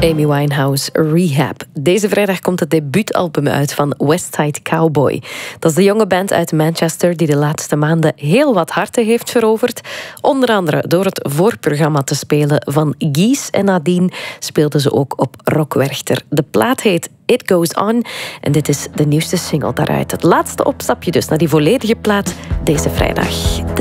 Amy Winehouse, Rehab. Deze vrijdag komt het debuutalbum uit van West Side Cowboy. Dat is de jonge band uit Manchester die de laatste maanden heel wat harten heeft veroverd. Onder andere door het voorprogramma te spelen van Guys en nadien speelden ze ook op Rock Werchter. De plaat heet It Goes On en dit is de nieuwste single daaruit. Het laatste opstapje dus naar die volledige plaat deze vrijdag.